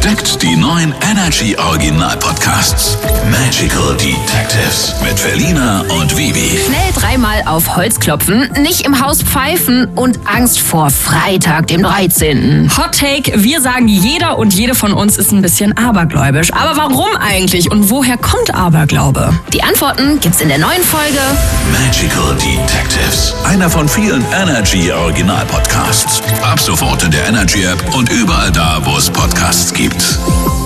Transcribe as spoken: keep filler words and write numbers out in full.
Entdeckt die neuen Energy Original Podcasts. Magical Detectives mit Felina und Vivi. Schnell dreimal auf Holz klopfen, nicht im Haus pfeifen und Angst vor Freitag, dem dreizehnten Hot Take, wir sagen, jeder und jede von uns ist ein bisschen abergläubisch. Aber warum eigentlich und woher kommt Aberglaube? Die Antworten gibt's in der neuen Folge Magical Detectives. Einer von vielen Energy Original Podcasts. Ab sofort in der Energy App und überall da, wo es Podcasts gibt.